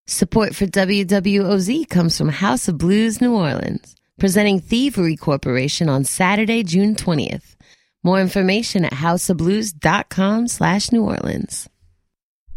Support for WWOZ comes from House of Blues New Orleans, presenting Thievery Corporation on Saturday, June 20th. More information at houseofblues.com/New Orleans.